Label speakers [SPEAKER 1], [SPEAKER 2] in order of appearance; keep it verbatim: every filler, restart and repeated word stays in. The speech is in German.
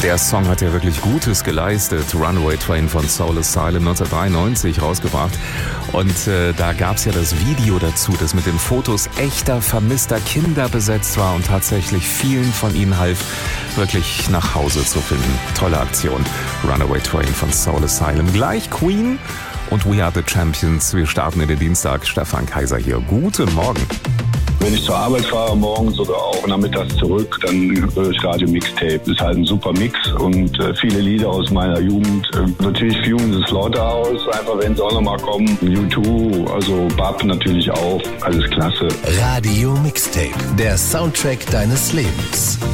[SPEAKER 1] Der Song hat ja wirklich Gutes geleistet. Runaway Train von Soul Asylum neunzehnhundertdreiundneunzig rausgebracht. Und äh, da gab es ja das Video dazu, das mit den Fotos echter, vermisster Kinder besetzt war und tatsächlich vielen von ihnen half, wirklich nach Hause zu finden. Tolle Aktion. Runaway Train von Soul Asylum. Gleich Queen und We Are The Champions. Wir starten in den Dienstag. Stefan Kaiser hier. Guten Morgen.
[SPEAKER 2] Wenn ich zur Arbeit fahre morgens oder auch nachmittags zurück, dann höre ich Radio Mixtape. Das ist halt ein super Mix und äh, viele Lieder aus meiner Jugend. Äh, natürlich Fumes the Slaughterhouse, einfach wenn sie auch nochmal kommen. U zwei, also Bab natürlich auch, alles klasse.
[SPEAKER 3] Radio Mixtape, der Soundtrack deines Lebens.